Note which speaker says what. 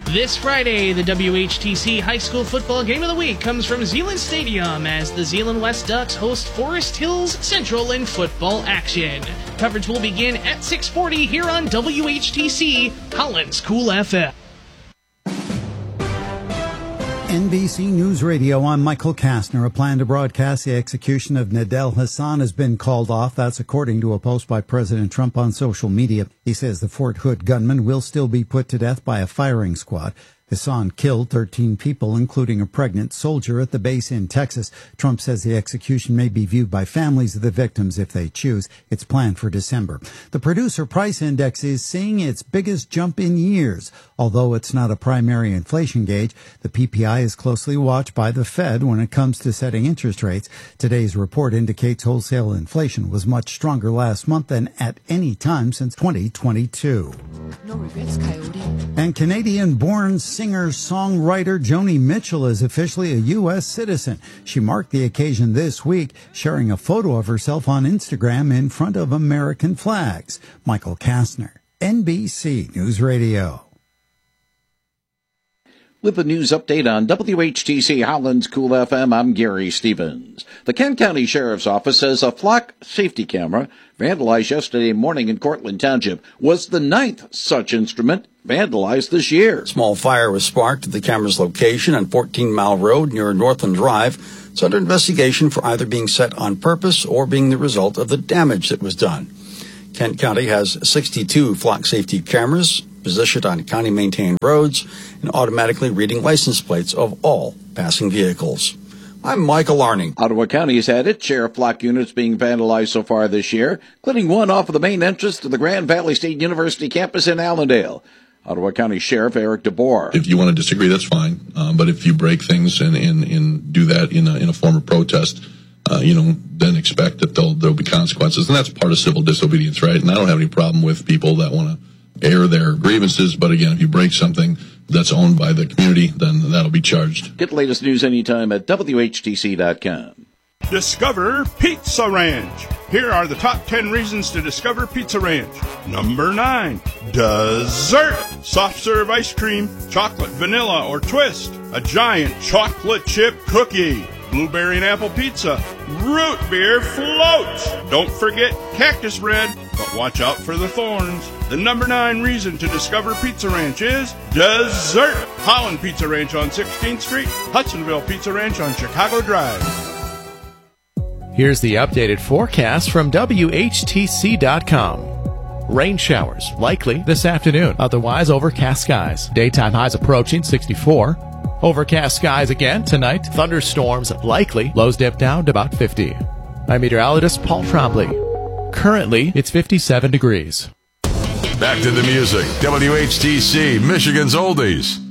Speaker 1: This Friday, the WHTC High School Football Game of the Week comes from Zeeland Stadium as the Zeeland West Ducks host Forest Hills Central in football action. Coverage will begin at 6:40 here on WHTC, Holland's Cool FM.
Speaker 2: NBC News Radio, I'm Michael Kastner. A plan to broadcast the execution of Nadel Hassan has been called off. That's according to a post by President Trump on social media. He says the Fort Hood gunman will still be put to death by a firing squad. Hassan killed 13 people, including a pregnant soldier at the base in Texas. Trump says the execution may be viewed by families of the victims if they choose. It's planned for December. The Producer Price Index is seeing its biggest jump in years. Although it's not a primary inflation gauge, the PPI is closely watched by the Fed when it comes to setting interest rates. Today's report indicates wholesale inflation was much stronger last month than at any time since 2022.
Speaker 3: No regrets, Coyote.
Speaker 2: And Canadian-born singer-songwriter Joni Mitchell is officially a U.S. citizen. She marked the occasion this week, sharing a photo of herself on Instagram in front of American flags. Michael Kastner, NBC News Radio.
Speaker 4: With the news update on WHTC Holland's Cool FM, I'm Gary Stevens. The Kent County Sheriff's Office says a flock safety camera vandalized yesterday morning in Cortland Township was the 9th such instrument vandalized this year.
Speaker 5: Small fire was sparked at the camera's location on 14 Mile Road near Northland Drive. It's under investigation for either being set on purpose or being the result of the damage that was done. Kent County has 62 flock safety cameras positioned on county-maintained roads and automatically reading license plates of all passing vehicles. I'm Michael Arning.
Speaker 4: Ottawa County has had its share of flock units being vandalized so far this year, including one off of the main entrance to the Grand Valley State University campus in Allendale. Ottawa County Sheriff Eric DeBoer.
Speaker 6: If you want to disagree, that's fine. But if you break things and do that in a form of protest, then expect that there'll be consequences. And that's part of civil disobedience, right? And I don't have any problem with people that want to air their grievances. But again, if you break something that's owned by the community, then that'll be charged.
Speaker 4: Get the latest news anytime at WHTC.com.
Speaker 7: Discover Pizza Ranch. Here are the top 10 reasons to discover Pizza Ranch. Number 9, dessert. Soft serve ice cream, chocolate, vanilla, or twist. A giant chocolate chip cookie. Blueberry and apple pizza. Root beer float. Don't forget cactus bread, but watch out for the thorns. The number 9 reason to discover Pizza Ranch is dessert. Holland Pizza Ranch on 16th Street. Hudsonville Pizza Ranch on Chicago Drive.
Speaker 8: Here's the updated forecast from WHTC.com. Rain showers likely this afternoon. Otherwise, overcast skies. Daytime highs approaching 64. Overcast skies again tonight. Thunderstorms likely. Lows dip down to about 50. I'm meteorologist Paul Trombley. Currently, it's 57 degrees.
Speaker 9: Back to the music. WHTC, Michigan's Oldies.